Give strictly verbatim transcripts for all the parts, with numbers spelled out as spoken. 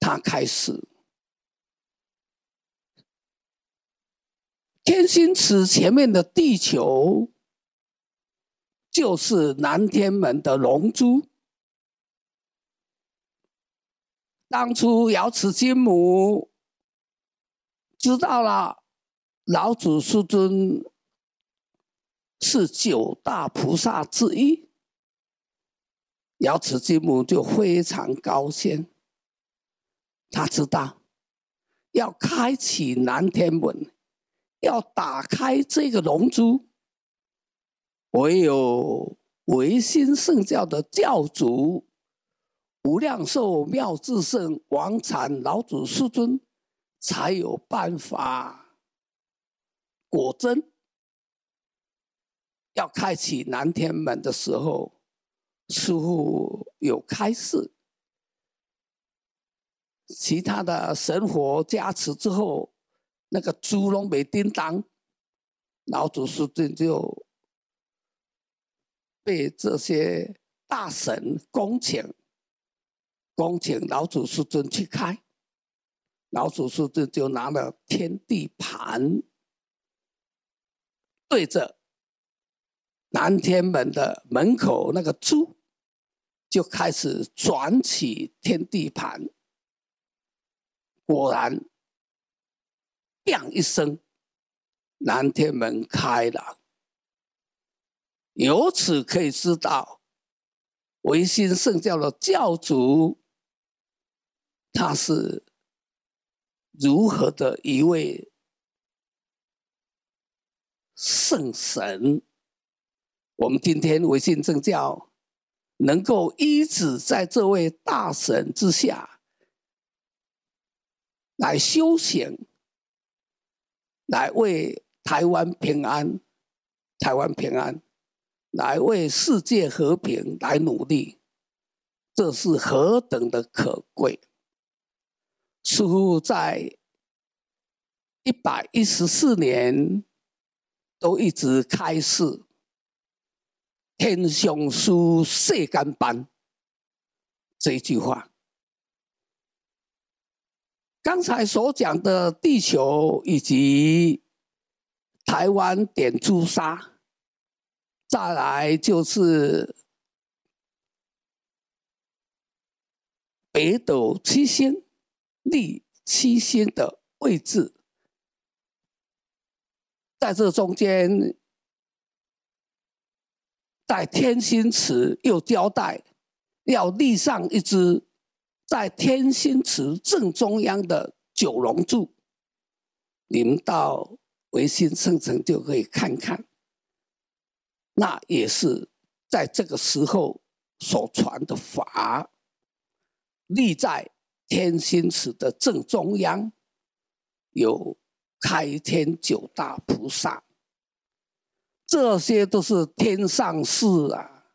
他开始天心池前面的地球就是南天门的龙珠。当初瑶池金母知道了老子师尊是九大菩萨之一，瑶池金母就非常高兴。他知道要开启南天门，要打开这个龙珠，唯有唯心圣教的教主无量寿妙智圣王禅老祖师尊才有办法。果真要开启南天门的时候，师父有开示，其他的神佛加持之后，那个猪龙没叮当，老祖师尊就被这些大神恭请，恭请老祖师尊去开。老祖师尊就拿了天地盘，对着南天门的门口那个珠，就开始转起天地盘。果然，砰一声，南天门开了。由此可以知道，唯心圣教的教主，他是如何的一位圣神。我们今天唯心圣教能够依止在这位大神之下来修行，来为台湾平安，台湾平安，来为世界和平来努力，这是何等的可贵。师父在一百一十四年都一直开示天上师世间班这一句话。刚才所讲的地球以及台湾点朱砂，再来就是北斗七星、立七星的位置，在这中间，在天心池又交代要立上一只在天心池正中央的九龙柱，你们到唯心圣城就可以看看，那也是在这个时候所传的法，立在天心池的正中央，有开天九大菩萨，这些都是天上事啊，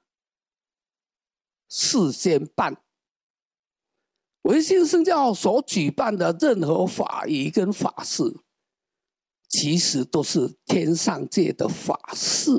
事先办。唯心圣教所举办的任何法仪跟法事，其实都是天上界的法事。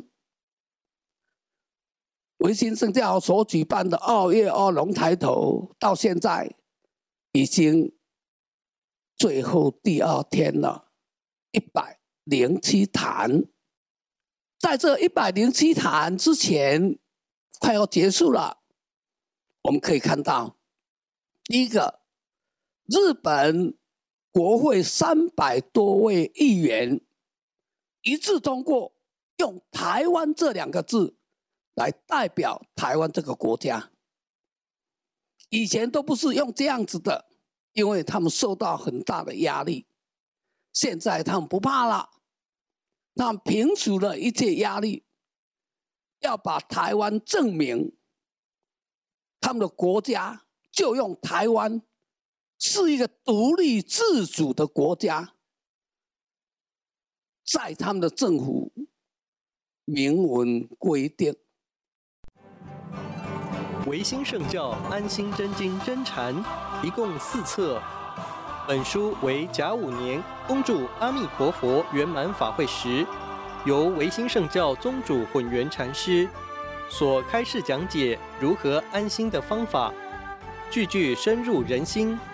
唯心圣教所举办的二月二龙抬头，到现在已经最后第二天了，一百零七坛。在这一百零七坛之前，快要结束了，我们可以看到。第一个，日本国会三百多位议员一致通过用台湾这两个字来代表台湾这个国家。以前都不是用这样子的，因为他们受到很大的压力。现在他们不怕了，他们平除了一切压力，要把台湾证明他们的国家就用台湾是一个独立自主的国家，在他们的政府明文规定。 唯心圣教安心真经真禅一共四册，本书为甲午年恭祝阿弥陀佛圆满法会时，由唯心圣教宗主混元禅师所开示讲解如何安心的方法，句句深入人心，